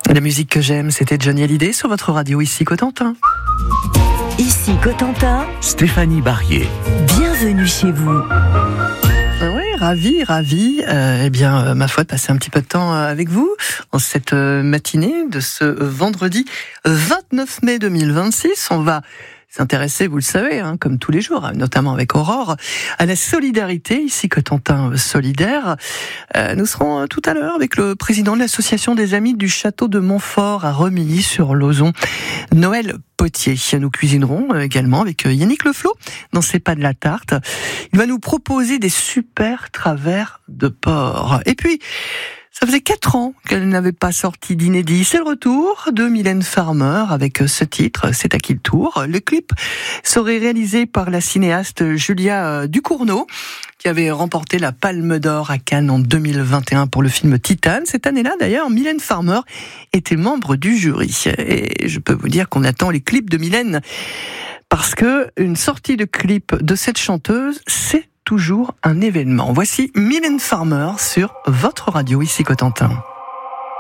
La musique que j'aime, c'était Johnny Hallyday sur votre radio, ici Cotentin. Ici Cotentin, Stéphanie Barrier. Bienvenue chez vous. Oui, ravi, ma foi, de passer un petit peu de temps avec vous en cette matinée de ce vendredi 29 mai 2026. On va s'intéresser, vous le savez, comme tous les jours, notamment avec Aurore, à la solidarité, ici Cotentin solidaire. Nous serons tout à l'heure avec le président de l'association des Amis du Château de Montfort à Remilly-sur-Lauzon, Noël Potier. Nous cuisinerons également avec Yannick Leflot dans C'est pas de la tarte. Il va nous proposer des super travers de porc. Et puis, ça faisait 4 ans qu'elle n'avait pas sorti d'inédit. C'est le retour de Mylène Farmer avec ce titre, C'est à qui le tour. Le clip serait réalisé par la cinéaste Julia Ducournau, qui avait remporté la Palme d'Or à Cannes en 2021 pour le film Titane. Cette année-là, d'ailleurs, Mylène Farmer était membre du jury. Et je peux vous dire qu'on attend les clips de Mylène, parce que une sortie de clip de cette chanteuse, c'est toujours un événement. Voici Mylène Farmer sur votre radio, ici Cotentin.